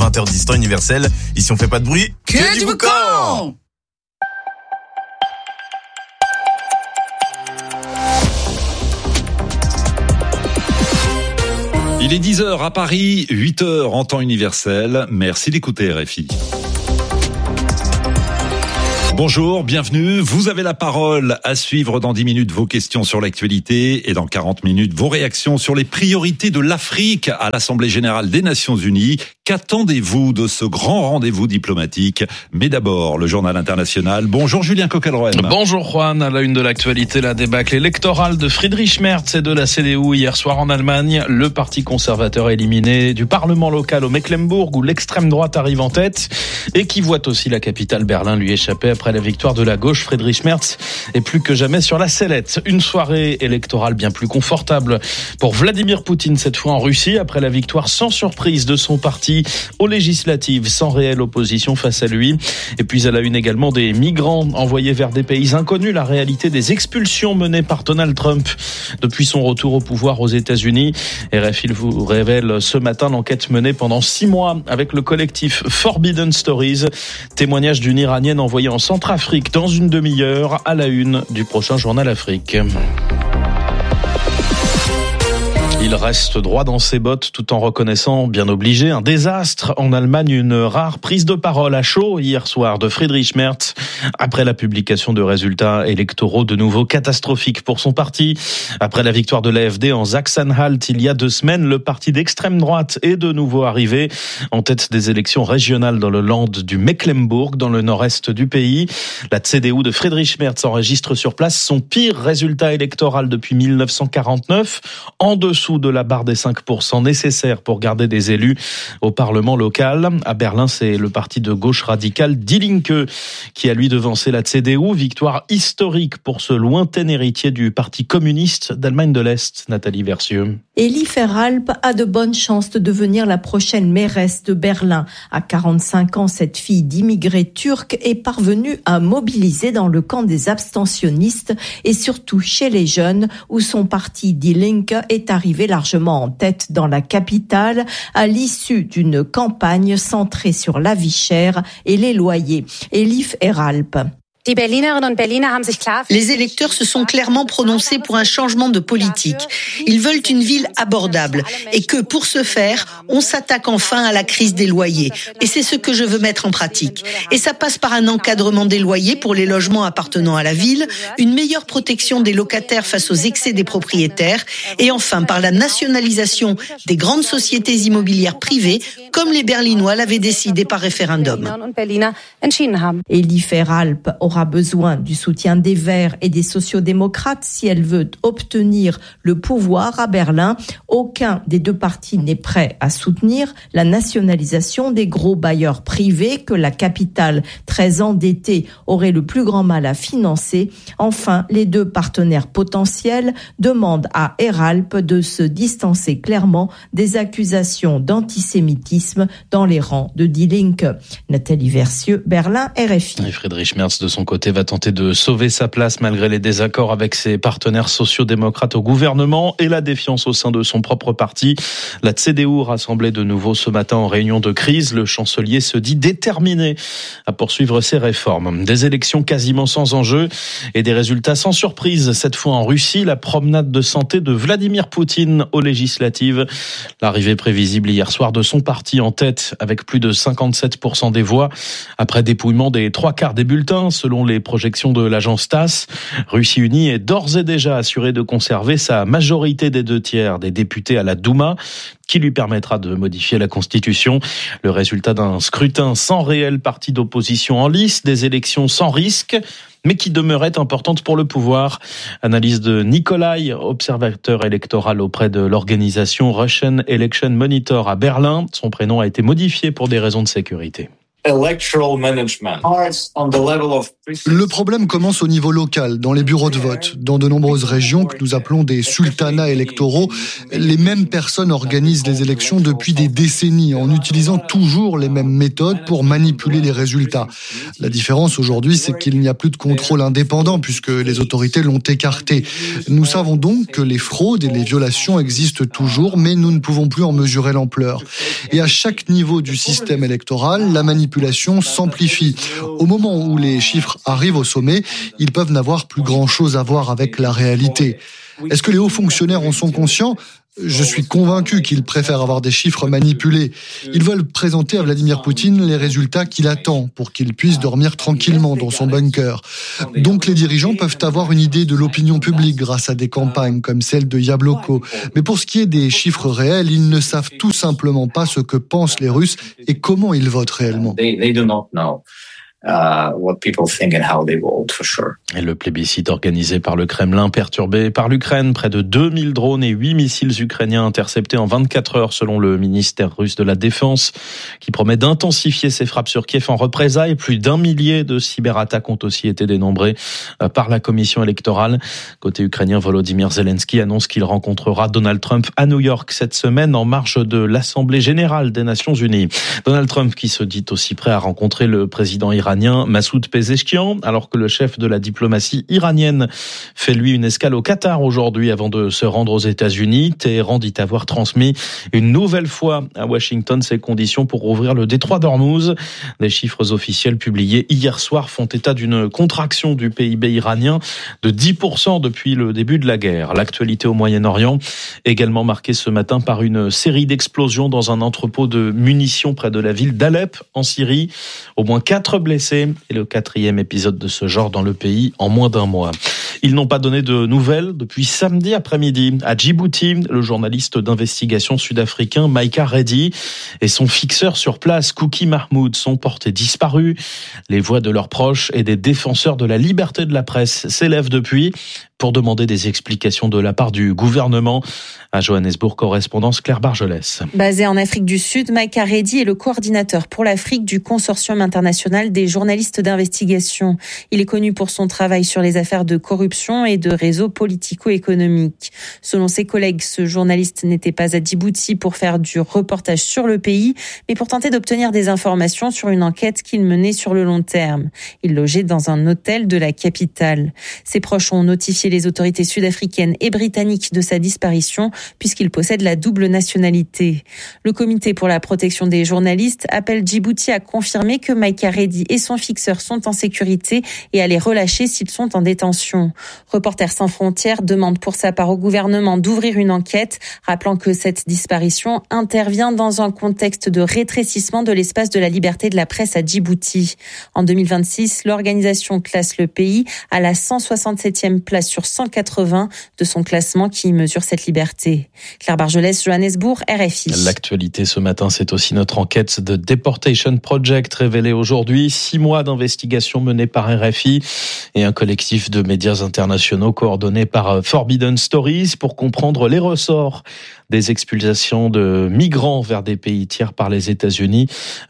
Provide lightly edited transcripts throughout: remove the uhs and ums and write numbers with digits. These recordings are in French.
20h10 temps universel. Ici on fait pas de bruit, que du boucan. Il est 10h à Paris, 8h en temps universel. Merci d'écouter RFI. Bonjour, bienvenue. Vous avez la parole. À suivre dans 10 minutes vos questions sur l'actualité et dans 40 minutes vos réactions sur les priorités de l'Afrique à l'Assemblée générale des Nations unies. Qu'attendez-vous de ce grand rendez-vous diplomatique? Mais d'abord, le journal international. Bonjour Julien Coquelroen. Bonjour Juan. À la une de l'actualité, la débâcle électorale de Friedrich Merz et de la CDU hier soir en Allemagne. Le parti conservateur éliminé du Parlement local au Mecklembourg où l'extrême droite arrive en tête et qui voit aussi la capitale Berlin lui échapper après la victoire de la gauche. Friedrich Merz est plus que jamais sur la sellette. Une soirée électorale bien plus confortable pour Vladimir Poutine, cette fois en Russie, après la victoire sans surprise de son parti aux législatives, sans réelle opposition face à lui. Et puis à la une également des migrants envoyés vers des pays inconnus, la réalité des expulsions menées par Donald Trump depuis son retour au pouvoir aux États-Unis. RFI vous révèle ce matin l'enquête menée pendant 6 mois avec le collectif Forbidden Stories. Témoignage d'une Iranienne envoyée en Centrafrique dans une demi-heure à la une du prochain journal Afrique. Il reste droit dans ses bottes tout en reconnaissant, bien obligé, un désastre. En Allemagne, une rare prise de parole à chaud hier soir de Friedrich Merz après la publication de résultats électoraux de nouveau catastrophiques pour son parti. Après la victoire de l'AfD en Sachsen-Anhalt il y a 2 semaines, le parti d'extrême droite est de nouveau arrivé en tête des élections régionales dans le land du Mecklembourg, dans le nord-est du pays. La CDU de Friedrich Merz enregistre sur place son pire résultat électoral depuis 1949, en dessous de la barre des 5% nécessaires pour garder des élus au Parlement local. À Berlin, c'est le parti de gauche radicale Die Linke qui a lui devancé la CDU. Victoire historique pour ce lointain héritier du parti communiste d'Allemagne de l'Est. Nathalie Versieux. Elie Feralp a de bonnes chances de devenir la prochaine mairesse de Berlin. À 45 ans, cette fille d'immigrés turcs est parvenue à mobiliser dans le camp des abstentionnistes et surtout chez les jeunes où son parti Die Linke est arrivé largement en tête dans la capitale à l'issue d'une campagne centrée sur la vie chère et les loyers. Elie Feralp. Les électeurs se sont clairement prononcés pour un changement de politique. Ils veulent une ville abordable et que, pour ce faire, on s'attaque enfin à la crise des loyers. Et c'est ce que je veux mettre en pratique. Et ça passe par un encadrement des loyers pour les logements appartenant à la ville, une meilleure protection des locataires face aux excès des propriétaires et enfin par la nationalisation des grandes sociétés immobilières privées comme les Berlinois l'avaient décidé par référendum. Elie Feralp aura besoin du soutien des Verts et des sociodémocrates si elle veut obtenir le pouvoir à Berlin. Aucun des 2 partis n'est prêt à soutenir la nationalisation des gros bailleurs privés que la capitale, très endettée, aurait le plus grand mal à financer. Enfin, les 2 partenaires potentiels demandent à Feralp de se distancer clairement des accusations d'antisémitisme dans les rangs de Die Linke. Nathalie Versieux, Berlin, RFI. Et Friedrich Merz, de son côté, va tenter de sauver sa place malgré les désaccords avec ses partenaires sociaux-démocrates au gouvernement et la défiance au sein de son propre parti. La CDU rassemblée de nouveau ce matin en réunion de crise. Le chancelier se dit déterminé à poursuivre ses réformes. Des élections quasiment sans enjeu et des résultats sans surprise. Cette fois en Russie, la promenade de santé de Vladimir Poutine aux législatives. L'arrivée prévisible hier soir de son parti en tête avec plus de 57% des voix après dépouillement des 3/4 des bulletins selon les projections de l'agence TASS. Russie Unie est d'ores et déjà assurée de conserver sa majorité des 2/3 des députés à la Douma, qui lui permettra de modifier la Constitution. Le résultat d'un scrutin sans réel parti d'opposition en lice, des élections sans risque, mais qui demeurait importante pour le pouvoir. Analyse de Nikolai, observateur électoral auprès de l'organisation Russian Election Monitor à Berlin. Son prénom a été modifié pour des raisons de sécurité. Le problème commence au niveau local, dans les bureaux de vote. Dans de nombreuses régions que nous appelons des sultanats électoraux, les mêmes personnes organisent les élections depuis des décennies en utilisant toujours les mêmes méthodes pour manipuler les résultats. La différence aujourd'hui, c'est qu'il n'y a plus de contrôle indépendant puisque les autorités l'ont écarté. Nous savons donc que les fraudes et les violations existent toujours, mais nous ne pouvons plus en mesurer l'ampleur. Et à chaque niveau du système électoral, la manipulation s'amplifie. Au moment où les chiffres arrivent au sommet, ils peuvent n'avoir plus grand-chose à voir avec la réalité. Est-ce que les hauts fonctionnaires en sont conscients ? Je suis convaincu qu'ils préfèrent avoir des chiffres manipulés. Ils veulent présenter à Vladimir Poutine les résultats qu'il attend pour qu'il puisse dormir tranquillement dans son bunker. Donc les dirigeants peuvent avoir une idée de l'opinion publique grâce à des campagnes comme celle de Yabloko. Mais pour ce qui est des chiffres réels, ils ne savent tout simplement pas ce que pensent les Russes et comment ils votent réellement. What people think and how they vote, for sure. Et le plébiscite organisé par le Kremlin perturbé par l'Ukraine, près de 2000 drones et 8 missiles ukrainiens interceptés en 24 heures selon le ministère russe de la Défense qui promet d'intensifier ses frappes sur Kiev en représailles. Plus d'1 millier de cyberattaques ont aussi été dénombrées par la commission électorale. Côté ukrainien, Volodymyr Zelensky annonce qu'il rencontrera Donald Trump à New York cette semaine en marge de l'Assemblée générale des Nations Unies. Donald Trump qui se dit aussi prêt à rencontrer le président iranien Massoud Pezeshkian, alors que le chef de la diplomatie iranienne fait lui une escale au Qatar aujourd'hui avant de se rendre aux États-Unis. Téhéran dit avoir transmis une nouvelle fois à Washington ses conditions pour ouvrir le détroit d'Ormuz. Les chiffres officiels publiés hier soir font état d'une contraction du PIB iranien de 10% depuis le début de la guerre. L'actualité au Moyen-Orient, également marquée ce matin par une série d'explosions dans un entrepôt de munitions près de la ville d'Alep en Syrie. Au moins 4 blessés et le 4e épisode de ce genre dans le pays en moins d'un mois. Ils n'ont pas donné de nouvelles depuis samedi après-midi. À Djibouti, le journaliste d'investigation sud-africain Maïka Reddy et son fixeur sur place, Kouki Mahmoud, sont portés disparus. Les voix de leurs proches et des défenseurs de la liberté de la presse s'élèvent depuis pour demander des explications de la part du gouvernement. À Johannesburg, correspondance Claire Bargelès. Basé en Afrique du Sud, Maïka Reddy est le coordinateur pour l'Afrique du Consortium international des journalistes d'investigation. Il est connu pour son travail sur les affaires de corruption et de réseaux politico-économiques. Selon ses collègues, ce journaliste n'était pas à Djibouti pour faire du reportage sur le pays, mais pour tenter d'obtenir des informations sur une enquête qu'il menait sur le long terme. Il logeait dans un hôtel de la capitale. Ses proches ont notifié les autorités sud-africaines et britanniques de sa disparition, puisqu'il possède la double nationalité. Le comité pour la protection des journalistes appelle Djibouti à confirmer que Maïka Reddy et son fixeur sont en sécurité et à les relâcher s'ils sont en détention. Reporters sans frontières demande pour sa part au gouvernement d'ouvrir une enquête, rappelant que cette disparition intervient dans un contexte de rétrécissement de l'espace de la liberté de la presse à Djibouti. En 2026, l'organisation classe le pays à la 167e place sur 180 de son classement qui mesure cette liberté. Claire Bargelès, Johannesburg, RFI. L'actualité ce matin, c'est aussi notre enquête de Deportation Project révélée aujourd'hui. 6 mois d'investigation menée par RFI et un collectif de médias internationaux coordonné par Forbidden Stories pour comprendre les ressorts des expulsions de migrants vers des pays tiers par les États-Unis.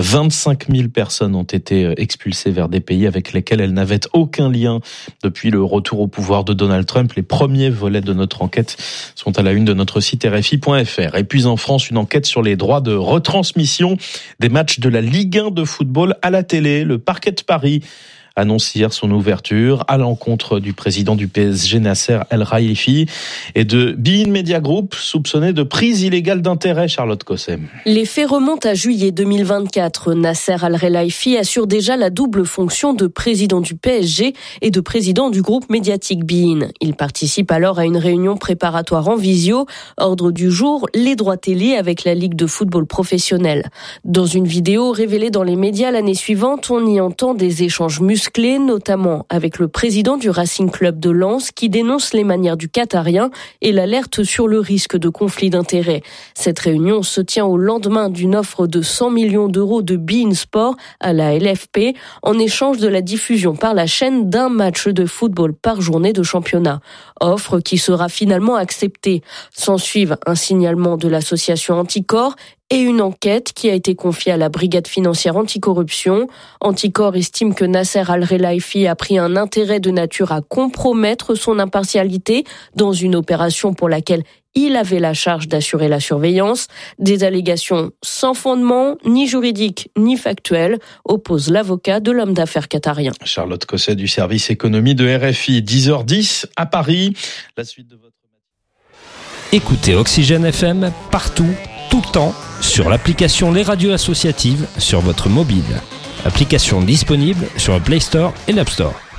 25 000 personnes ont été expulsées vers des pays avec lesquels elles n'avaient aucun lien depuis le retour au pouvoir de Donald Trump. Les premiers volets de notre enquête sont à la une de notre site RFI.fr. Et puis en France, une enquête sur les droits de retransmission des matchs de la Ligue 1 de football à la télé. Le parquet de Paris annonce hier son ouverture à l'encontre du président du PSG Nasser El Khelaifi et de beIN Media Group, soupçonné de prise illégale d'intérêt. Charlotte Cossem. Les faits remontent à juillet 2024. Nasser El Khelaifi assure déjà la double fonction de président du PSG et de président du groupe médiatique beIN. Il participe alors à une réunion préparatoire en visio. Ordre du jour, les droits télé avec la Ligue de football professionnel. Dans une vidéo révélée dans les médias l'année suivante, on y entend des échanges musclés, notamment avec le président du Racing Club de Lens qui dénonce les manières du Qatarien et l'alerte sur le risque de conflit d'intérêts. Cette réunion se tient au lendemain d'une offre de 100 millions d'euros de beIN Sport à la LFP en échange de la diffusion par la chaîne d'un match de football par journée de championnat. Offre qui sera finalement acceptée. S'ensuivent un signalement de l'association Anticor et une enquête qui a été confiée à la brigade financière anticorruption. Anticor estime que Nasser Al-Khelaifi a pris un intérêt de nature à compromettre son impartialité dans une opération pour laquelle il avait la charge d'assurer la surveillance. Des allégations sans fondement, ni juridique ni factuel, oppose l'avocat de l'homme d'affaires qatarien. Charlotte Cosset du service économie de RFI, 10h10 à Paris. La suite de votre... Écoutez Oxygène FM partout, tout le temps, sur l'application Les Radios Associatives sur votre mobile. Application disponible sur le Play Store et l'App Store.